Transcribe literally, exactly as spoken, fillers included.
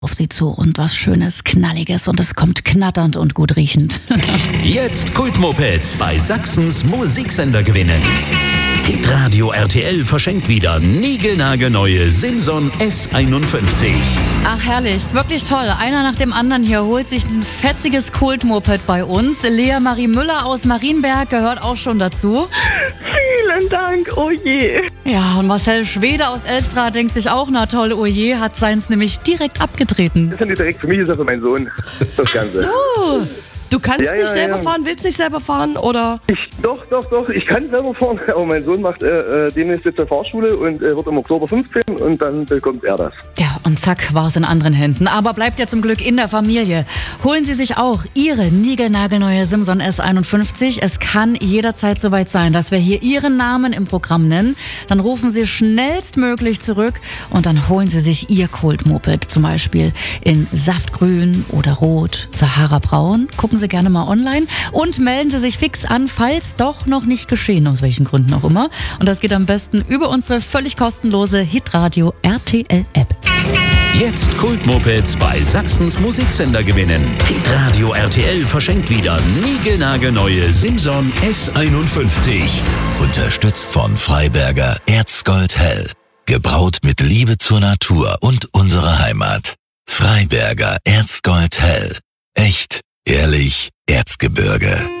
auf Sie zu und was Schönes, Knalliges und es kommt knatternd und gut riechend. Jetzt Kultmopeds bei Sachsens Musiksender gewinnen. Hitradio R T L verschenkt wieder niegelnagelneue Simson S einundfünfzig. Ach herrlich, ist wirklich toll. Einer nach dem anderen hier holt sich ein fetziges Kultmoped bei uns. Lea Marie Müller aus Marienberg gehört auch schon dazu. Vielen Dank, oh je. Ja, und Marcel Schwede aus Elstra denkt sich auch, na toll, oh je, hat seins nämlich direkt abgetreten. Das ist ja nicht direkt für mich, ist ja für meinen Sohn. Das Ganze. So, du kannst Ja, nicht ja, selber ja. fahren, willst nicht selber fahren oder? Ich, doch, doch, doch, ich kann selber fahren, aber mein Sohn macht äh, äh, demnächst jetzt zur Fahrschule und äh, wird im Oktober fünfzehn und dann bekommt er das. Ja, und zack, war es in anderen Händen. Aber bleibt ja zum Glück in der Familie. Holen Sie sich auch Ihre niegelnagelneue Simson S einundfünfzig. Es kann jederzeit soweit sein, dass wir hier Ihren Namen im Programm nennen. Dann rufen Sie schnellstmöglich zurück und dann holen Sie sich Ihr Kultmoped. Zum Beispiel in Saftgrün oder Rot, Sahara-Braun. Gucken Sie gerne mal online und melden Sie sich fix an, falls doch noch nicht geschehen, aus welchen Gründen auch immer. Und das geht am besten über unsere völlig kostenlose Hitradio R T L App. Jetzt Kultmopeds bei Sachsens Musiksender gewinnen. Hitradio R T L verschenkt wieder niegelnagelneue Simson S einundfünfzig. Unterstützt von Freiberger Erzgold Hell. Gebraut mit Liebe zur Natur und unserer Heimat. Freiberger Erzgold Hell. Echt, ehrlich, Erzgebirge.